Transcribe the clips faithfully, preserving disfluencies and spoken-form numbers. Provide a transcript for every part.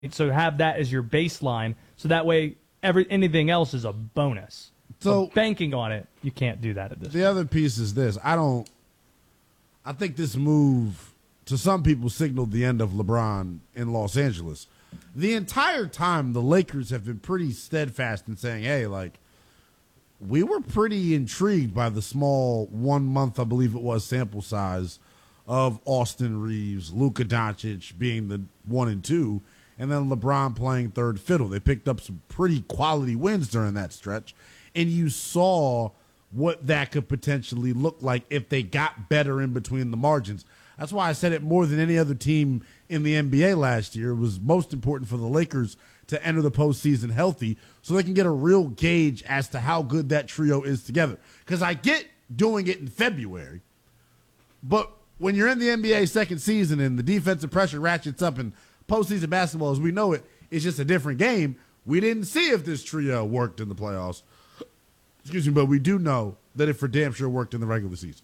So have that as your baseline, so that way every anything else is a bonus. So but banking on it, you can't do that at this The point. other piece is this. I don't – I think this move, to some people, signaled the end of LeBron in Los Angeles. The entire time, the Lakers have been pretty steadfast in saying, hey, like, we were pretty intrigued by the small one-month, I believe it was, sample size of Austin Reeves, Luka Doncic being the one and two, and then LeBron playing third fiddle. They picked up some pretty quality wins during that stretch, and you saw what that could potentially look like if they got better in between the margins. That's why I said it more than any other team in the N B A last year. It was most important for the Lakers to enter the postseason healthy so they can get a real gauge as to how good that trio is together. Because I get doing it in February, but when you're in the N B A second season and the defensive pressure ratchets up and postseason basketball, as we know it, is just a different game, we didn't see if this trio worked in the playoffs. Excuse me, but we do know that it for damn sure worked in the regular season.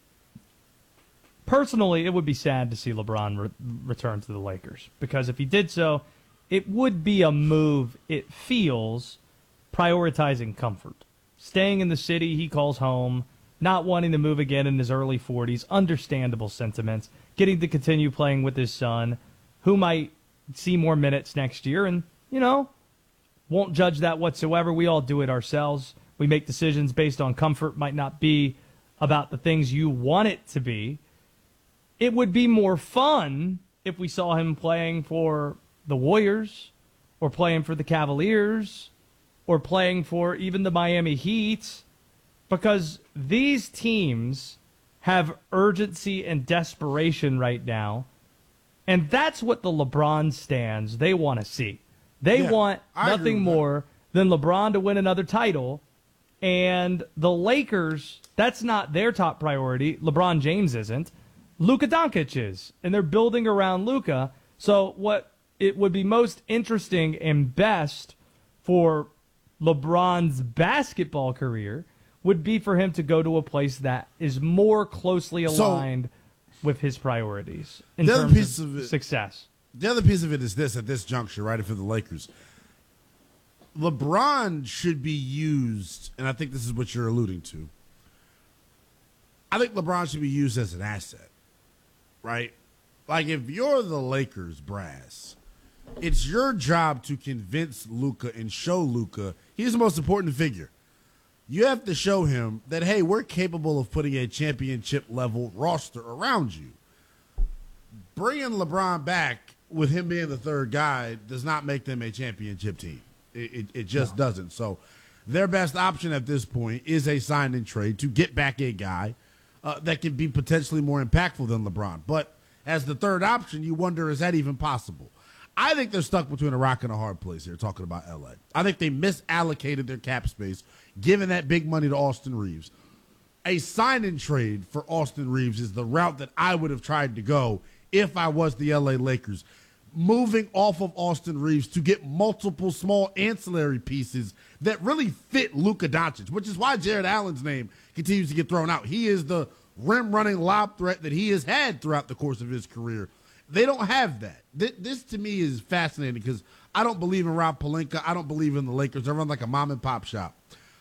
Personally, it would be sad to see LeBron re- return to the Lakers, because if he did so, it would be a move, it feels, prioritizing comfort. Staying in the city he calls home, not wanting to move again in his early forties, understandable sentiments, getting to continue playing with his son, who might see more minutes next year, and, you know, won't judge that whatsoever. We all do it ourselves. We make decisions based on comfort, might not be about the things you want it to be. It would be more fun if we saw him playing for the Warriors or playing for the Cavaliers or playing for even the Miami Heat, because these teams have urgency and desperation right now, and that's what the LeBron stands they want to see. They yeah, want I nothing more than LeBron to win another title, and the Lakers, that's not their top priority. LeBron James isn't. Luka Doncic is, and they're building around Luka. So what it would be most interesting and best for LeBron's basketball career would be for him to go to a place that is more closely aligned so, with his priorities in the terms other piece of, of it, success. The other piece of it is this, at this juncture, right, for the Lakers. LeBron should be used, and I think this is what you're alluding to. I think LeBron should be used as an asset, right? Like, if you're the Lakers brass, it's your job to convince Luka and show Luka he's the most important figure. You have to show him that, hey, we're capable of putting a championship-level roster around you. Bringing LeBron back with him being the third guy does not make them a championship team. It, it, it just no. doesn't. So their best option at this point is a sign and trade to get back a guy uh, that can be potentially more impactful than LeBron. But as the third option, you wonder, is that even possible? I think they're stuck between a rock and a hard place here, talking about L A. I think they misallocated their cap space, giving that big money to Austin Reeves. A sign and trade for Austin Reeves is the route that I would have tried to go if I was the L A Lakers. Moving off of Austin Reeves to get multiple small ancillary pieces that really fit Luka Doncic, which is why Jared Allen's name continues to get thrown out. He is the rim-running lob threat that he has had throughout the course of his career. They don't have that. This, this to me, is fascinating because I don't believe in Rob Pelinka. I don't believe in the Lakers. They run like a mom-and-pop shop.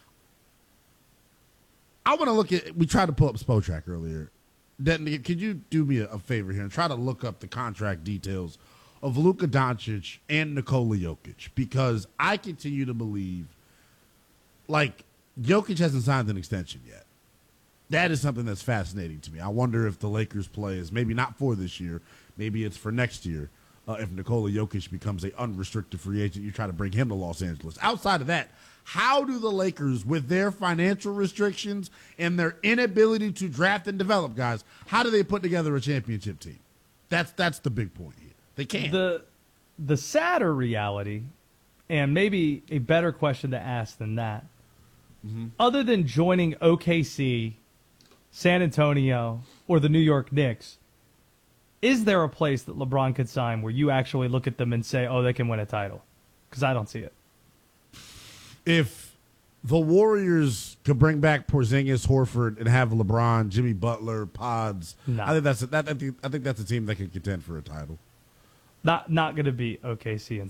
I want to look at – we tried to pull up Spotrac earlier. Denton, could you do me a, a favor here and try to look up the contract details of Luka Doncic and Nikola Jokic? Because I continue to believe, like, Jokic hasn't signed an extension yet. That is something that's fascinating to me. I wonder if the Lakers play is maybe not for this year, maybe it's for next year. Uh, if Nikola Jokic becomes an unrestricted free agent, you try to bring him to Los Angeles. Outside of that, how do the Lakers, with their financial restrictions and their inability to draft and develop guys, how do they put together a championship team? That's that's the big point here. They can't. The, the sadder reality, and maybe a better question to ask than that, mm-hmm. other than joining O K C, San Antonio, or the New York Knicks, is there a place that LeBron could sign where you actually look at them and say, oh, they can win a title? Because I don't see it. If the Warriors could bring back Porzingis, Horford, and have LeBron, Jimmy Butler, Pods, no. I think that's a, that, I think I think that's a team that can contend for a title. Not not going to be O K C and